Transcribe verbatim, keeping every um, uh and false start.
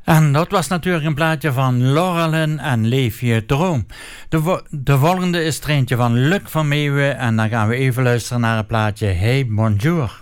En dat was natuurlijk een plaatje van Laurelin en Leef je droom. De, vo- de volgende is er eentje van Luc van Meeuwen en dan gaan we even luisteren naar het plaatje Hey Bonjour.